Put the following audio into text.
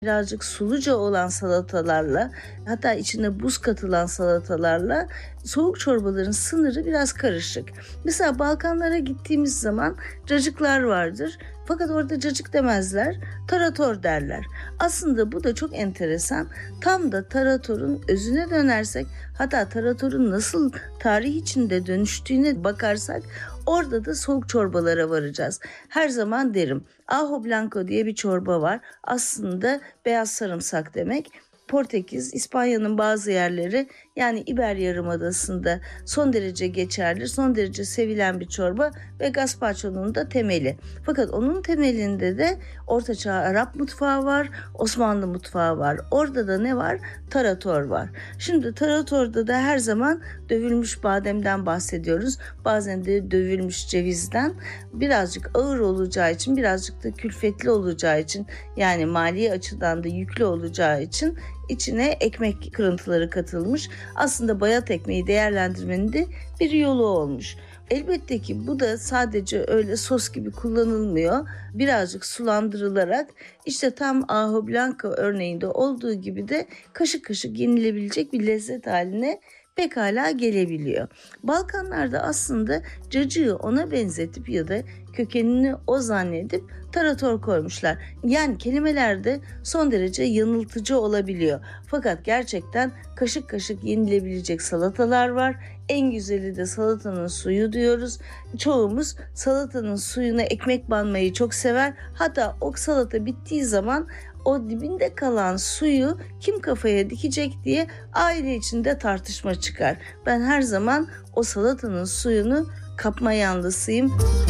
birazcık suluca olan salatalarla, hatta içine buz katılan salatalarla soğuk çorbaların sınırı biraz karışık. Mesela Balkanlara gittiğimiz zaman cacıklar vardır. Fakat orada cacık demezler, tarator derler. Aslında bu da çok enteresan. Tam da taratorun özüne dönersek, hatta taratorun nasıl tarih içinde dönüştüğüne bakarsak orada da soğuk çorbalara varacağız. Her zaman derim, ajo blanco diye bir çorba var. Aslında beyaz sarımsak demek. Portekiz, İspanya'nın bazı yerleri, yani İber Yarımadası'nda son derece geçerli, son derece sevilen bir çorba ve gazpacho'nun da temeli. Fakat onun temelinde de Ortaçağ Arap mutfağı var, Osmanlı mutfağı var. Orada da ne var? Tarator var. Şimdi taratorda da her zaman dövülmüş bademden bahsediyoruz. Bazen de dövülmüş cevizden. Birazcık ağır olacağı için, birazcık da külfetli olacağı için, yani mali açıdan da yüklü olacağı için içine ekmek kırıntıları katılmış. Aslında bayat ekmeği değerlendirmenin de bir yolu olmuş. Elbette ki bu da sadece öyle sos gibi kullanılmıyor. Birazcık sulandırılarak işte tam ajo blanco örneğinde olduğu gibi de kaşık kaşık yenilebilecek bir lezzet haline pekala gelebiliyor. Balkanlarda aslında cacığı ona benzetip ya da kökenini o zannedip tarator koymuşlar. Yani kelimelerde son derece yanıltıcı olabiliyor. Fakat gerçekten kaşık kaşık yenilebilecek salatalar var. En güzeli de salatanın suyu diyoruz. Çoğumuz salatanın suyuna ekmek banmayı çok sever. Hatta o salata bittiği zaman o dibinde kalan suyu kim kafaya dikecek diye aile içinde tartışma çıkar. Ben her zaman o salatanın suyunu kapma yanlısıyım.